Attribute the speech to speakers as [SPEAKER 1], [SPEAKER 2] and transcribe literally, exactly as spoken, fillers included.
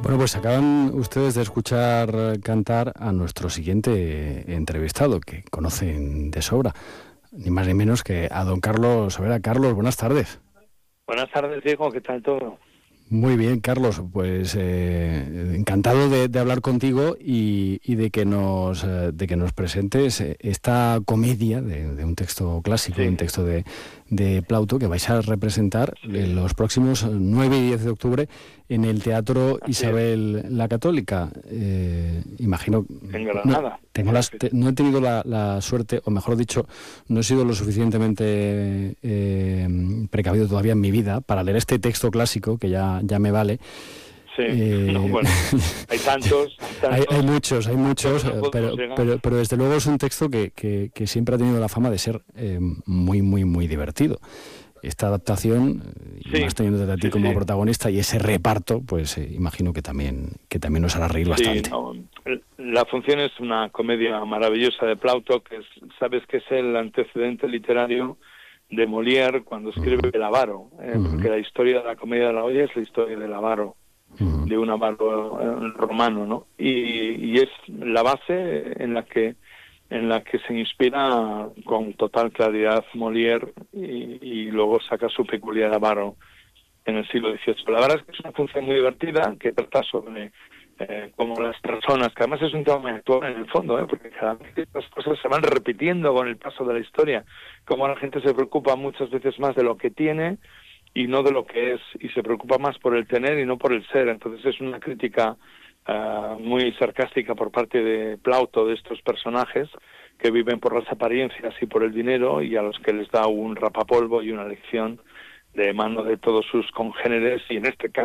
[SPEAKER 1] Bueno, pues acaban ustedes de escuchar cantar a nuestro siguiente entrevistado, que conocen de sobra, ni más ni menos que a don Carlos Sobera. Carlos, buenas tardes.
[SPEAKER 2] Buenas tardes, Diego, ¿qué tal todo?
[SPEAKER 1] Muy bien, Carlos, pues eh, encantado de, de hablar contigo y, y de que nos eh, de que nos presentes esta comedia de, de un texto clásico, sí. un texto de, de Plauto, que vais a representar sí. en los próximos nueve y diez de octubre en el Teatro Así Isabel es. la Católica. Eh, imagino...
[SPEAKER 2] En Granada.
[SPEAKER 1] No, tengo las, te, no he tenido la, la suerte, o mejor dicho, no he sido lo suficientemente eh, precavido todavía en mi vida para leer este texto clásico, que ya, ya me vale.
[SPEAKER 2] Sí, eh, no, bueno, hay tantos, hay, tantos
[SPEAKER 1] hay, hay muchos, hay muchos, no pero, pero, pero desde luego es un texto que, que, que siempre ha tenido la fama de ser eh, muy, muy, muy divertido. Esta adaptación, sí, y más teniéndote a ti sí, como sí. protagonista y ese reparto, pues eh, imagino que también que también nos hará reír bastante.
[SPEAKER 2] Sí, no, la función es una comedia maravillosa de Plauto, que es, sabes que es el antecedente literario de Molière cuando escribe uh-huh. El avaro, eh, uh-huh. porque la historia de la comedia de la olla es la historia del avaro, uh-huh. de un avaro eh, romano, ¿no? Y, y es la base en la que en la que se inspira con total claridad Molière y, y luego saca su peculiar avaro en el siglo dieciocho. La verdad es que es una función muy divertida que trata sobre eh, cómo las personas, que además es un tema muy actual en el fondo, ¿eh? porque cada vez estas cosas se van repitiendo con el paso de la historia, cómo la gente se preocupa muchas veces más de lo que tiene y no de lo que es, y se preocupa más por el tener y no por el ser. Entonces es una crítica Uh, muy sarcástica por parte de Plauto de estos personajes que viven por las apariencias y por el dinero, y a los que les da un rapapolvo y una lección de mano de todos sus congéneres, y en este caso